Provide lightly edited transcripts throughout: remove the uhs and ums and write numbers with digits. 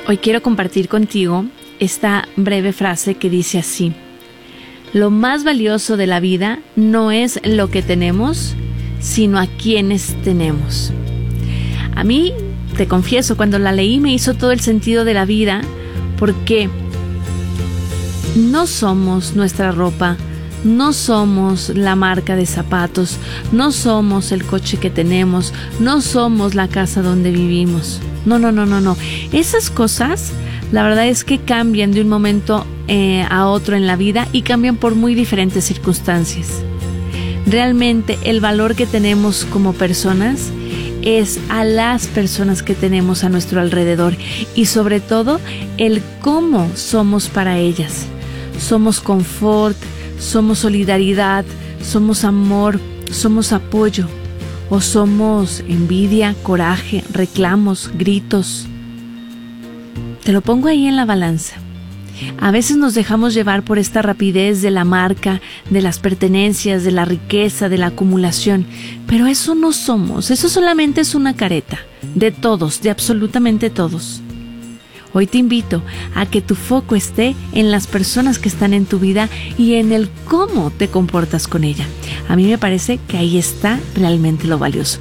Hoy quiero compartir contigo esta breve frase que dice así: lo más valioso de la vida no es lo que tenemos, sino a quienes tenemos. A mí, te confieso, cuando la leí me hizo todo el sentido de la vida, porque no somos nuestra ropa, no somos la marca de zapatos, no somos el coche que tenemos, no somos la casa donde vivimos. No. Esas cosas, la verdad es que cambian de un momento a otro en la vida y cambian por muy diferentes circunstancias. Realmente el valor que tenemos como personas es a las personas que tenemos a nuestro alrededor y sobre todo el cómo somos para ellas. Somos confort, somos solidaridad, somos amor, somos apoyo, o somos envidia, coraje, reclamos, gritos. Te lo pongo ahí en la balanza. A veces nos dejamos llevar por esta rapidez de la marca, de las pertenencias, de la riqueza, de la acumulación, pero eso no somos, eso solamente es una careta, de todos, de absolutamente todos. Hoy te invito a que tu foco esté en las personas que están en tu vida y en el cómo te comportas con ella. A mí me parece que ahí está realmente lo valioso.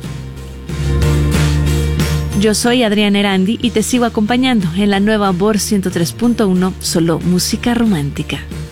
Yo soy Adriana Erandi y te sigo acompañando en la nueva Bor 103.1, solo música romántica.